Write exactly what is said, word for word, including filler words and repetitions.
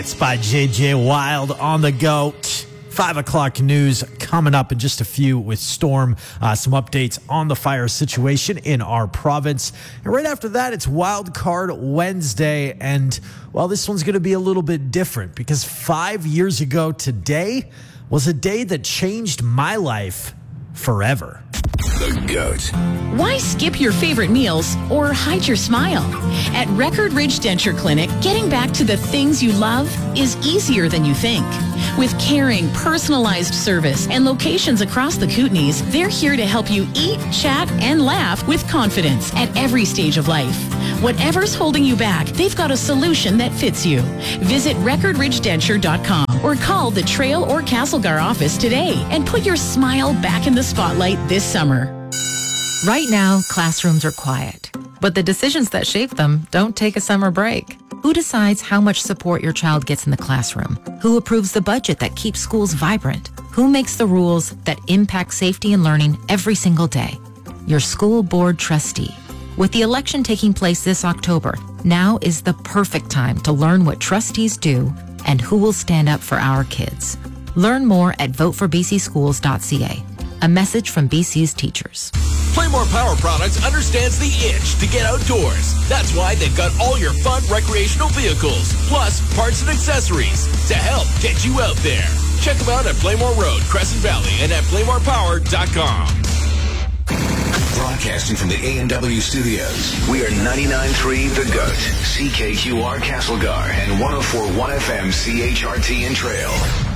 It's by J J Wild on the GOAT. Five o'clock news coming up in just a few with Storm. Uh, some updates on the fire situation in our province. And right after that, it's Wild Card Wednesday. And, well, this one's going to be a little bit different because five years ago today was a day that changed my life forever. The GOAT. Why skip your favorite meals or hide your smile? At Record Ridge Denture Clinic, getting back to the things you love is easier than you think. With caring, personalized service and locations across the Kootenays, they're here to help you eat, chat, and laugh with confidence at every stage of life. Whatever's holding you back, they've got a solution that fits you. Visit record ridge denture dot com or call the Trail or Castlegar office today and put your smile back in the spotlight this summer. Right now, classrooms are quiet, but the decisions that shape them don't take a summer break. Who decides how much support your child gets in the classroom? Who approves the budget that keeps schools vibrant? Who makes the rules that impact safety and learning every single day? Your school board trustee. With the election taking place this October, now is the perfect time to learn what trustees do and who will stand up for our kids. Learn more at vote for b c schools dot c a. A message from B C's teachers. Playmore Power Products understands the itch to get outdoors. That's why they've got all your fun recreational vehicles, plus parts and accessories to help get you out there. Check them out at Playmore Road, Crescent Valley, and at playmore power dot com. Broadcasting from the A and W studios, we are ninety-nine point three The GOAT, C K Q R Castlegar, and one oh four point one F M C H R T and Trail.